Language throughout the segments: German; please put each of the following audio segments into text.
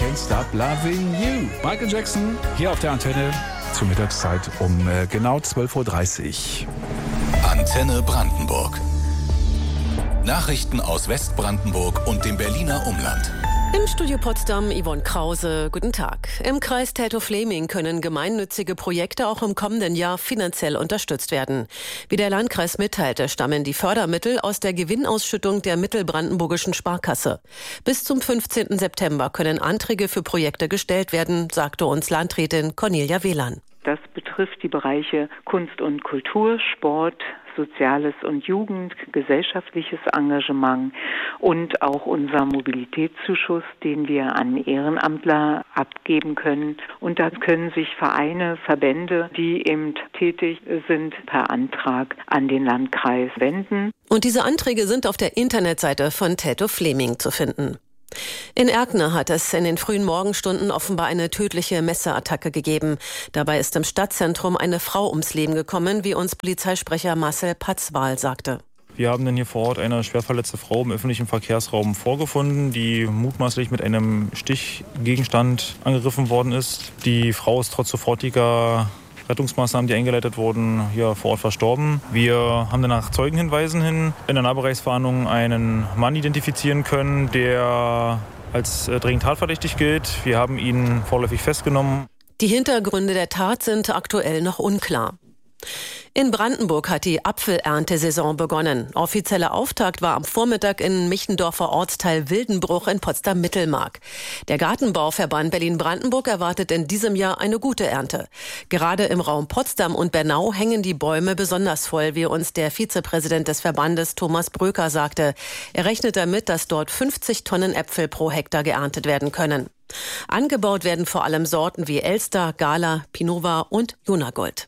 Can't Stop Loving You. Michael Jackson hier auf der Antenne zur Mittagszeit um genau 12.30 Uhr. Antenne Brandenburg. Nachrichten aus Westbrandenburg und dem Berliner Umland. Im Studio Potsdam Yvonne Krause, guten Tag. Im Kreis Teltow-Fläming können gemeinnützige Projekte auch im kommenden Jahr finanziell unterstützt werden. Wie der Landkreis mitteilte, stammen die Fördermittel aus der Gewinnausschüttung der Mittelbrandenburgischen Sparkasse. Bis zum 15. September können Anträge für Projekte gestellt werden, sagte uns Landrätin Cornelia Wehlan. Das betrifft die Bereiche Kunst und Kultur, Sport, Soziales und Jugend, gesellschaftliches Engagement und auch unser Mobilitätszuschuss, den wir an Ehrenamtler abgeben können. Und da können sich Vereine, Verbände, die eben tätig sind, per Antrag an den Landkreis wenden. Und diese Anträge sind auf der Internetseite von Teltow-Fläming zu finden. In Erkner hat es in den frühen Morgenstunden offenbar eine tödliche Messerattacke gegeben. Dabei ist im Stadtzentrum eine Frau ums Leben gekommen, wie uns Polizeisprecher Marcel Patzwahl sagte. Wir haben dann hier vor Ort eine schwer verletzte Frau im öffentlichen Verkehrsraum vorgefunden, die mutmaßlich mit einem Stichgegenstand angegriffen worden ist. Die Frau ist trotz sofortiger Rettungsmaßnahmen, die eingeleitet wurden, hier vor Ort verstorben. Wir haben dann nach Zeugenhinweisen hin in der Nahbereichsfahndung einen Mann identifizieren können, der als dringend tatverdächtig gilt. Wir haben ihn vorläufig festgenommen. Die Hintergründe der Tat sind aktuell noch unklar. In Brandenburg hat die Apfelerntesaison begonnen. Offizieller Auftakt war am Vormittag in Michendorfer Ortsteil Wildenbruch in Potsdam-Mittelmark. Der Gartenbauverband Berlin-Brandenburg erwartet in diesem Jahr eine gute Ernte. Gerade im Raum Potsdam und Bernau hängen die Bäume besonders voll, wie uns der Vizepräsident des Verbandes Thomas Bröker sagte. Er rechnet damit, dass dort 50 Tonnen Äpfel pro Hektar geerntet werden können. Angebaut werden vor allem Sorten wie Elster, Gala, Pinova und Junagold.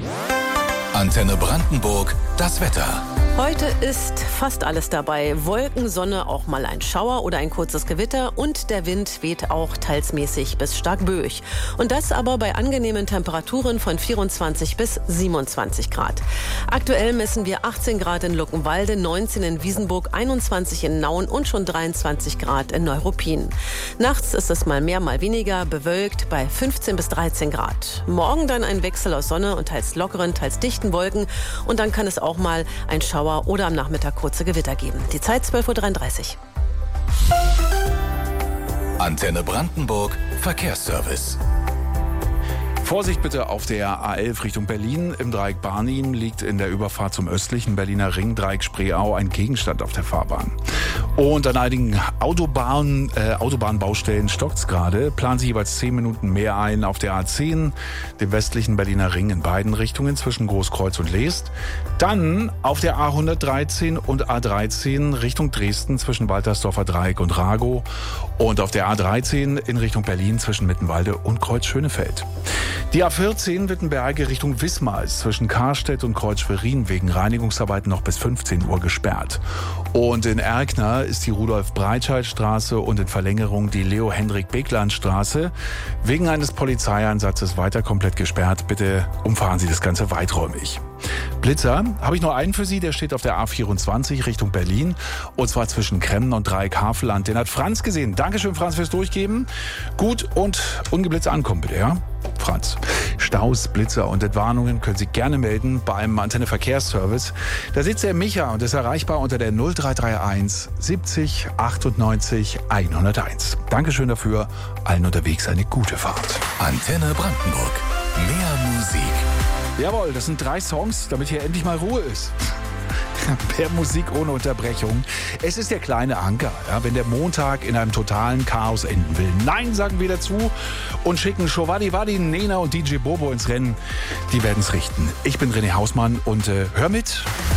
Antenne Brandenburg, das Wetter. Heute ist fast alles dabei. Wolken, Sonne, auch mal ein Schauer oder ein kurzes Gewitter und der Wind weht auch teils mäßig bis stark böig. Und das aber bei angenehmen Temperaturen von 24 bis 27 Grad. Aktuell messen wir 18 Grad in Luckenwalde, 19 in Wiesenburg, 21 in Nauen und schon 23 Grad in Neuruppin. Nachts ist es mal mehr, mal weniger, bewölkt bei 15 bis 13 Grad. Morgen dann ein Wechsel aus Sonne und teils lockeren, teils dichten Wolken und dann kann es auch mal ein Schauer oder am Nachmittag kurze Gewitter geben. Die Zeit 12.33 Uhr. Antenne Brandenburg, Verkehrsservice. Vorsicht bitte auf der A11 Richtung Berlin. Im Dreieck Barnim liegt in der Überfahrt zum östlichen Berliner Ringdreieck Spreeau ein Gegenstand auf der Fahrbahn. Und an einigen Autobahnbaustellen stockt's gerade. Planen Sie jeweils 10 Minuten mehr ein auf der A10, dem westlichen Berliner Ring in beiden Richtungen zwischen Großkreuz und Leest. Dann auf der A113 und A13 Richtung Dresden zwischen Waltersdorfer Dreieck und Ragow. Und auf der A13 in Richtung Berlin zwischen Mittenwalde und Kreuz-Schönefeld. Die A14 Wittenberge Richtung Wismar ist zwischen Karstedt und Kreuz-Schwerin wegen Reinigungsarbeiten noch bis 15 Uhr gesperrt. Und in Erkner ist die Rudolf-Breitscheid-Straße und in Verlängerung die Leo-Hendrik-Beckland-Straße wegen eines Polizeieinsatzes weiter komplett gesperrt. Bitte umfahren Sie das Ganze weiträumig. Blitzer, habe ich noch einen für Sie, der steht auf der A24 Richtung Berlin und zwar zwischen Kremmen und Dreieck-Havelland. Den hat Franz gesehen. Dankeschön, Franz, fürs Durchgeben. Gut und ungeblitzt ankommen, bitte, ja? Franz. Staus, Blitzer und Entwarnungen können Sie gerne melden beim Antenne Verkehrsservice. Da sitzt der Micha und ist erreichbar unter der 0331 70 98 101. Dankeschön dafür. Allen unterwegs eine gute Fahrt. Antenne Brandenburg. Mehr Musik. Jawohl, das sind 3 Songs, damit hier endlich mal Ruhe ist. Mehr Musik ohne Unterbrechung. Es ist der kleine Anker, ja, wenn der Montag in einem totalen Chaos enden will. Nein, sagen wir dazu und schicken Showadi Wadi, Nena und DJ Bobo ins Rennen. Die werden es richten. Ich bin René Hausmann und hör mit.